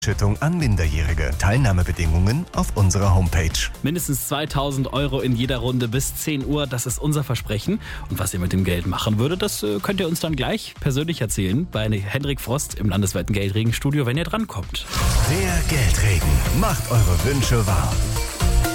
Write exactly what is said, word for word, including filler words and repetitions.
Schüttung an Minderjährige. Teilnahmebedingungen auf unserer Homepage. Mindestens zweitausend Euro in jeder Runde bis zehn Uhr, das ist unser Versprechen. Und was ihr mit dem Geld machen würdet, das könnt ihr uns dann gleich persönlich erzählen bei Hendrik Frost im landesweiten Geldregenstudio, wenn ihr drankommt. Der Geldregen macht eure Wünsche wahr.